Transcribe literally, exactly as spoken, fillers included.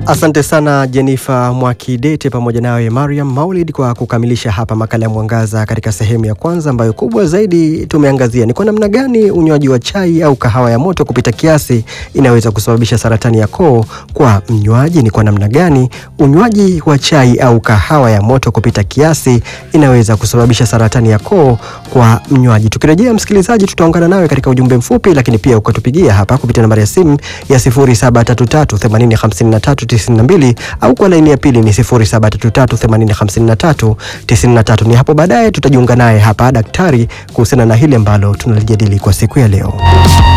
Asante sana Jennifer Mwakidete pamoja nawe Mariam Maulid kwa kukamilisha hapa makala ya Mwangaza katika sehemu ya kwanza, ambayo kubwa zaidi tumeangazia ni kwa namna gani unywaji wa chai au kahawa ya moto kupita kiasi inaweza kusababisha saratani ya koo kwa mnywaji. Ni kwa namna gani unywaji wa chai au kahawa ya moto kupita kiasi inaweza kusababisha saratani ya koo kwa mnywaji. Tukirejea msikilizaji, tutaungana nawe katika ujumbe mfupi, lakini pia ukatupigia hapa kupitia nambari ya simu ya sifuri saba tatu tatu themanini hamsini na tatu tisini na mbili au kwa laini ya pili ni sifuri saba tatu tatu themanini hamsini na tatu tisini na tatu. Ni hapo baadaye tutajiunga naye hapa daktari kuhusiana na hili ambalo tunalijadili kwa siku ya leo.